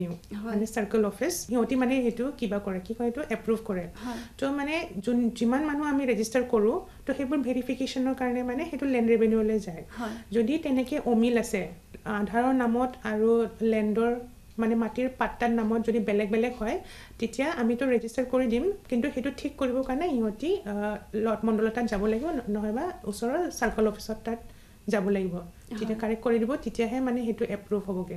মানে circle office সিহঁতি মানে সেইটো কিবা কৰে কি কয় এইটো এপ্ৰুভ কৰে তো মানে যিমান মানুহ আমি ৰেজিষ্টাৰ কৰোঁ তো সেইবোৰ ভেৰিফিকেশ্যনৰ কাৰণে মানে সেইটো লেণ্ড ৰেভিনিউলৈ যায় যদি তেনেকৈ অমিল আছে আধাৰৰ নামত আৰু লেণ্ডৰ মানে মাটিৰ পাট্টাৰ নামত যদি বেলেগ বেলেগ হয় তেতিয়া আমিতো ৰেজিষ্টাৰ কৰি দিম কিন্তু সেইটো ঠিক কৰিবৰ কাৰণে ইহঁতি লট মণ্ডলতাত যাব লাগিব নহয়বা ওচৰৰ সাৰ্কেল অফিচত তাত যাব লাগিব যেতিয়া কাৰেক্ট কৰি দিব তেতিয়াহে মানে সেইটো এপ্ৰুভ হ'বগৈ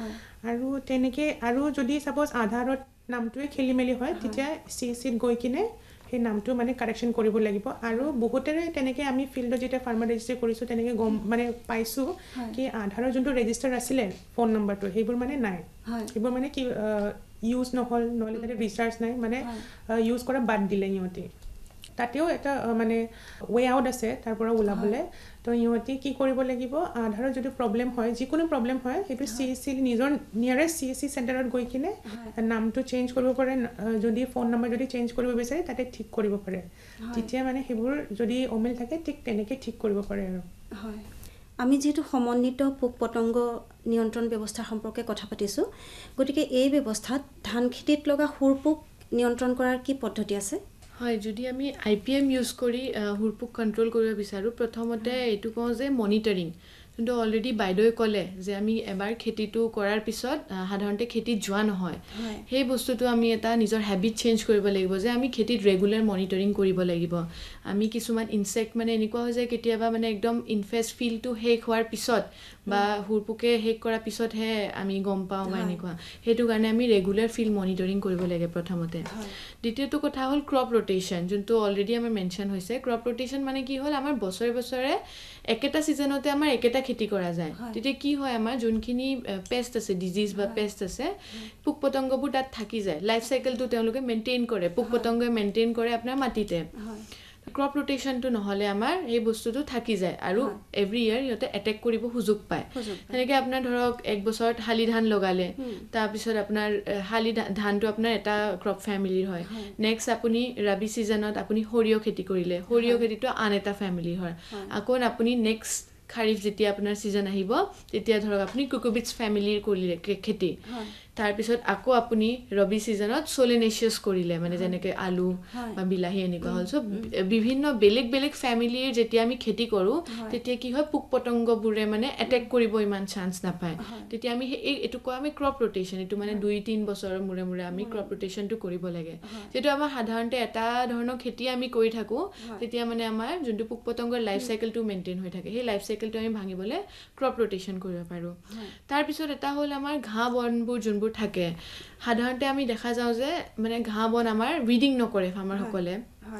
আৰু তেনেকৈ আৰু যদি সাপোজ আধাৰত নামটোৱে খেলি মেলি হয় তেতিয়া চিত গৈ কিনে সেই নামটো মানে কাৰেকশ্যন কৰিব লাগিব আৰু বহুতেৰে তেনেকৈ আমি ফিল্ডত যেতিয়া ফাৰ্মাৰ ৰেজিষ্টাৰ কৰিছোঁ তেনেকৈ গম মানে পাইছোঁ কি আধাৰৰ যোনটো ৰেজিষ্টাৰ আছিলে ফোন নম্বৰটো সেইবোৰ মানে নাই সেইবোৰ মানে কি ইউজ নহ'লে তাতে ৰিচাৰ্জ নাই মানে ইউজ কৰা বাদ দিলে সিহঁতি তাতেও এটা মানে ৱে আউট আছে তাৰ পৰা ওলাবলৈ তো ইহঁতি কি কৰিব লাগিব আধাৰৰ যদি প্ৰব্লেম হয় যিকোনো প্ৰব্লেম হয় সেইটো CSC নিজৰ নিয়াৰেষ্ট CSC চেণ্টাৰত গৈ কিনে নামটো চেঞ্জ কৰিব পাৰে যদি ফোন নম্বৰ যদি চেঞ্জ কৰিব বিচাৰে তাতে ঠিক কৰিব পাৰে তেতিয়া মানে সেইবোৰ যদি অমিল থাকে ঠিক তেনেকৈ ঠিক কৰিব পাৰে আৰু হয় আমি যেহেতু সমন্বিত পোক পতংগ নিয়ন্ত্ৰণ ব্যৱস্থা সম্পৰ্কে কথা পাতিছোঁ গতিকে এই ব্যৱস্থাত ধান খেতিত লগা হুৰপোক নিয়ন্ত্ৰণ কৰাৰ কি পদ্ধতি আছে হয় যদি আমি IPM ইউজ কৰি হুৰপোক কন্ট্ৰোল কৰিব বিচাৰো প্ৰথমতে এটো কওঁ যে মনিটৰিং কিন্তু অলৰেডি বাইদেৱে ক'লে যে আমি এবাৰ খেতিটো কৰাৰ পিছত সাধাৰণতে খেতিত যোৱা নহয় সেই বস্তুটো আমি এটা নিজৰ হেবিট চেঞ্জ কৰিব লাগিব যে আমি খেতিত ৰেগুলাৰ মনিটৰিং কৰিব লাগিব আমি কিছুমান ইনসেক্ট মানে এনেকুৱা হৈ যায় কেতিয়াবা মানে একদম ইনফেষ্ট ফিলটো শেষ হোৱাৰ পিছত বা হুৰপোকে শেষ কৰাৰ পিছতহে আমি গম পাওঁ বা এনেকুৱা সেইটো কাৰণে আমি ৰেগুলাৰ ফিল মনিটৰিং কৰিব লাগে প্ৰথমতে দ্বিতীয়টো কথা হ'ল ক্ৰপ ৰোটেশন যোনটো অলৰেডি আমাৰ মেনশন হৈছে ক্ৰপ ৰোটেশন মানে কি হ'ল আমাৰ বছৰে বছৰে একেটা সিজনতে আমাৰ একেটা খেতি কৰা যায় তেতিয়া কি হয় আমাৰ যোনখিনি পেষ্ট আছে ডিজিজ বা পেষ্ট আছে পোক পতংগবোৰ তাত থাকি যায় লাইফ সাইকেলটো তেওঁলোকে মেইনটেইন কৰে পোক পতংগই মেইনটেইন কৰে আপোনাৰ মাটিতে ক্ৰপ ৰোটেশনটো নহলে আমাৰ এই বস্তুটো থাকি যায় আৰু এভৰি ইয়াৰ ইহঁতে এটেক কৰিব সুযোগ পায় তেনেকৈ আপোনাৰ ধৰক এক বছৰত হালি ধান লগালে তাৰপিছত আপোনাৰ হালি ধানটো আপোনাৰ এটা ক্ৰপ ফ্যামিলিৰ হয় নেক্সট আপুনি ৰবি সিজনত আপুনি সৰিয়হ খেতি কৰিলে সৰিয়হ খেতিটো আন এটা ফ্যামিলি হয় আকৌ আপুনি নেক্সট খাৰিফ যেতিয়া আপোনাৰ সিজন আহিব তেতিয়া ধৰক আপুনি কুকুবিটছ ফ্যামিলিৰ কৰিলে খেতি তাৰ পিছত আকৌ আপুনি ৰবি সিজনত সোলেনেচিয়াস কৰিলে মানে যেনেকৈ আলু বা বিলাহী এনেকুৱা হ'ল সো বিভিন্ন বেলেগ বেলেগ ফ্যামিলিৰ যেতিয়া আমি খেতি কৰো তেতিয়া কি হয় পোক পতংগবোৰে মানে এটেক কৰিব ইমান চান্স নাপায় তেতিয়া আমি এটো কোৱা আমি ক্ৰপ ৰোটেশন এটো মানে 2-3 বছৰৰ মূৰে মূৰে আমি ক্ৰপ ৰোটেশনটো কৰিব লাগে যেটো আমাৰ সাধাৰণতে এটা ধৰণৰ খেতি আমি কৰি থাকো তেতিয়া মানে আমাৰ যোনটো পোক পতংগৰ লাইফ সাইকেলটো মেইনটেইন হৈ থাকে সেই লাইফ সাইকেলটো আমি ভাঙিবলে ক্ৰপ ৰোটেশন কৰিব পাৰো তাৰ পিছত এটা হ'ল আমাৰ ঘাঁহ বনবোৰ যোনবোৰ থাকে সাধাৰণতে আমি দেখা যাও যে মানে ঘাঁহ বন আমাৰ উইডিং নকৰে ফাৰ্মাৰ সকলে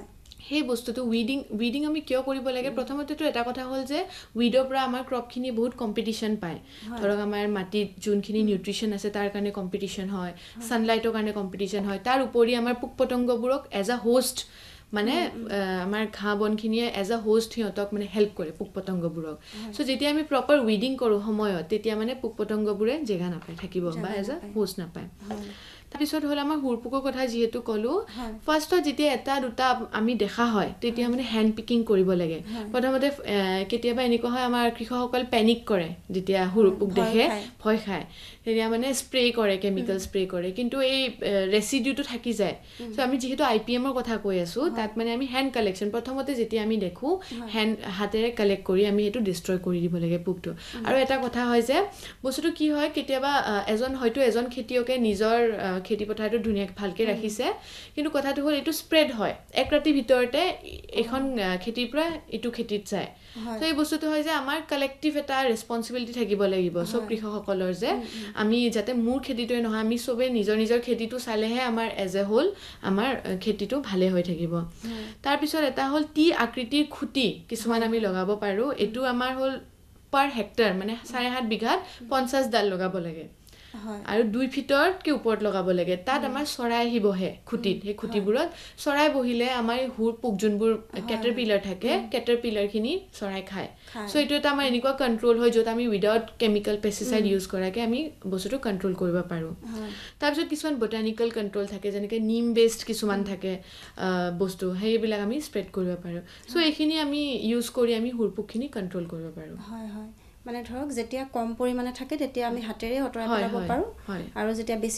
সেই বস্তুটো উইডিং আমি কিয় কৰিব লাগে প্ৰথমতেটো এটা কথা হ'ল যে উইডৰ পৰা আমাৰ ক্ৰপখিনি বহুত কম্পিটিশন পায় ধৰক আমাৰ মাটিত যোনখিনি নিউট্ৰিশন আছে তাৰ কাৰণে কম্পিটিশন হয় সানলাইটৰ কাৰণে কম্পিটিশন হয় তাৰ উপৰি আমাৰ পোক পতংগবোৰক এজ আ হোষ্ট মানে আমাৰ ঘাঁহ বনখিনিয়ে এজ আ হোষ্ট হিহঁতক মানে হেল্প কৰে পোক পতংগবোৰক সো যেতিয়া আমি প্ৰপাৰ উইডিং কৰো সময়ত তেতিয়া মানে পোক পতংগবোৰে জেগা নাপায় থাকিব বা এজ আ হোষ্ট নাপায় তাৰপিছত হ'ল আমাৰ হুৰপোকৰ কথা যিহেতু ক'লো ফাৰ্ষ্টত যেতিয়া এটা দুটা আমি দেখা হয় তেতিয়া মানে হ্যান্ড পিকিং কৰিব লাগে প্ৰথমতে কেতিয়াবা এনেকুৱা হয় আমাৰ কৃষকসকল পেনিক কৰে যেতিয়া হুৰপোক দেখে ভয় খায় তেতিয়া মানে স্প্ৰে কৰে কেমিক্যাল স্প্ৰে কৰে কিন্তু এই ৰেসিডিউটো থাকি যায় সো আমি যেহেতু IPM ৰ কথা কৈ আছো তাত মানে আমি হ্যান্ড কালেকশন প্ৰথমতে যেতিয়া আমি দেখো হ্যান্ড হাতেৰে কালেক্ট কৰি আমি এটো ডিস্ট্ৰয় কৰি দিব লাগে পোকটো আৰু এটা কথা হয় যে বস্তুটো কি হয় কেতিয়াবা এজন খেতিয়কে নিজৰ খেতি পথাৰটো ধুনীয়া ভালকে ৰাখিছে কিন্তু কথাটো হ'ল এটো স্প্ৰেড হয় এক ৰাতি ভিতৰতে এখন খেতিৰ পৰা এটো খেতিত যায় সো এই বস্তুটো হয় যে আমাৰ কালেক্টিভ এটা ৰেসপন্সিবিলিটি থাকিব লাগিব সব কৃষকসকলৰ যে আমি যাতে মোৰ খেতিটোই নহয় আমি সবে নিজৰ খেতিটো চালেহে আমাৰ এজ এ হোল আমাৰ খেতিটো ভালে হৈ থাকিব তাৰ পিছত এটা হ'ল টি আকৃতিৰ খুঁটি কিছুমান আমি লগাব পাৰো এটো আমাৰ হ'ল পাৰ হেক্টৰ মানে 7.5 বিঘাত 50 ডাল লগাব লাগে আৰু 2 ফিটতকৈ ওপৰত লগাব লাগে তাত আমাৰ চৰাই আহিবহে খুঁটিত সেই খুঁটিবোৰত চৰাই বহিলে আমাৰ হুৰ পোক যোনবোৰ কেটাৰপিলাৰ থাকে কেটাৰপিলাৰখিনি চৰাই খায় সো এটো এটা আমাৰ এনেকুৱা কন্ট্ৰোল হয় যত আমি উইদাউট কেমিক্যাল পেস্টিসাইড ইউজ কৰাকে আমি বস্তুটো কন্ট্ৰোল কৰিব পাৰো তাৰ পিছত কিছুমান বটানিক্যাল কন্ট্ৰোল থাকে যেনেকৈ নিম বেসড কিছুমান থাকে বস্তু সেইবিলাক আমি স্প্ৰেড কৰিব পাৰো সো এইখিনি আমি ইউজ কৰি আমি হুৰপোকখিনি কন্ট্ৰোল কৰিব পাৰো হয় হয় মানে ধৰক যেতিয়া কম পৰিমাণে থাকে তেতিয়া আমি হাতেৰে আঁতৰাই পেলাব পাৰোঁ আৰু যেতিয়া বেছি